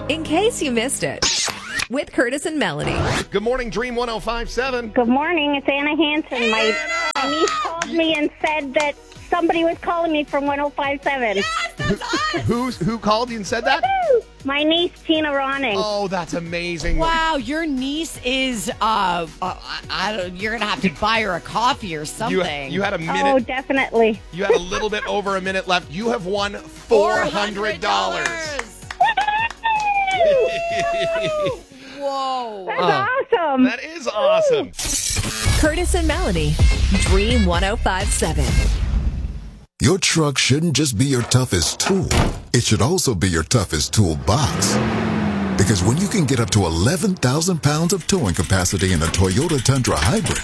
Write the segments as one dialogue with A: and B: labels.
A: In case you missed it, with Curtis and Melanie.
B: Good morning, Dream 105.7.
C: Good morning. It's Anna Hansen. My niece called me and said that somebody was calling me from 105.7.
D: Yes, that's us.
B: Who called you and said that?
C: My niece, Tina Ronning.
B: Oh, that's amazing.
D: Wow, your niece is, you're going to have to buy her a coffee or something.
B: You had a minute.
C: Oh, definitely.
B: You had a little bit over a minute left. You have won $400.
D: Whoa.
C: That's awesome.
B: That is awesome.
A: Curtis and Melanie, Dream 105.7.
E: Your truck shouldn't just be your toughest tool. It should also be your toughest toolbox. Because when you can get up to 11,000 pounds of towing capacity in a Toyota Tundra Hybrid,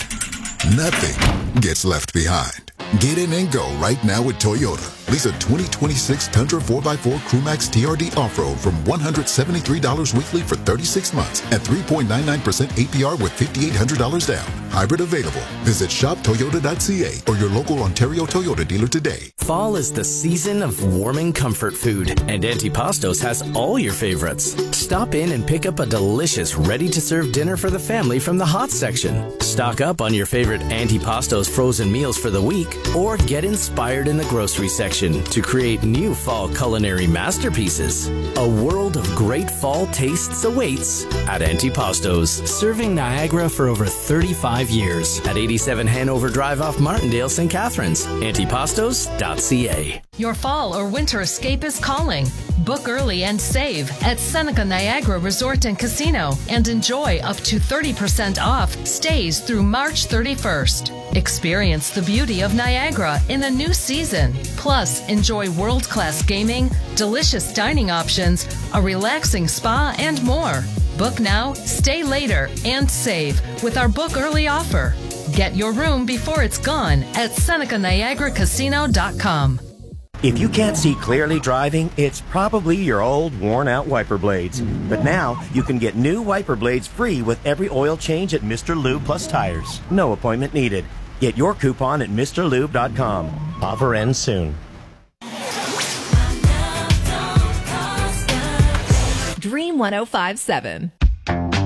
E: nothing gets left behind. Get in and go right now with Toyota. Lease a 2026 Tundra 4x4 Crewmax TRD Off-Road from $173 weekly for 36 months at 3.99% APR with $5,800 down. Hybrid available. Visit shoptoyota.ca or your local Ontario Toyota dealer today.
F: Fall is the season of warming comfort food, and Antipastos has all your favorites. Stop in and pick up a delicious, ready-to-serve dinner for the family from the hot section. Stock up on your favorite Antipastos frozen meals for the week, or get inspired in the grocery section to create new fall culinary masterpieces. A world of great fall tastes awaits at Antipastos, serving Niagara for over 35 years at 87 Hanover Drive off Martindale, St. Catharines. Antipastos.ca.
G: Your fall or winter escape is calling. Book early and save at Seneca Niagara Resort and Casino and enjoy up to 30% off stays through March 31st. Experience the beauty of Niagara in a new season. Plus, enjoy world-class gaming, delicious dining options, a relaxing spa, and more. Book now, stay later, and save with our book early offer. Get your room before it's gone at SenecaNiagaraCasino.com.
H: If you can't see clearly driving, it's probably your old worn-out wiper blades. But now, you can get new wiper blades free with every oil change at Mr. Lube Plus Tires. No appointment needed. Get your coupon at MrLube.com. Offer ends soon.
A: Dream 105.7.